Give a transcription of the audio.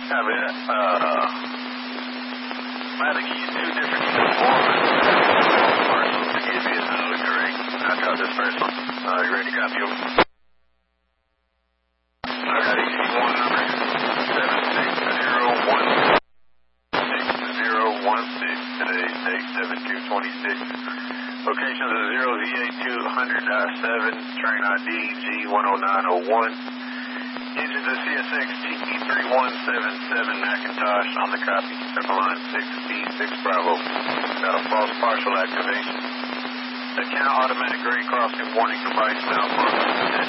Copy that. I have to give you two different parcels to give you correct. I'll drop this first one. You ready to copy over? I got to give you one number. 76016. Today's date 7/2/26. Locations are 0VA200.7. Train ID G10901. Engines are CSX TE3177 Macintosh on the copy. Circle line 6P6 Bravo. Got a false partial activation. Account automatic grade crossing warning device malfunction.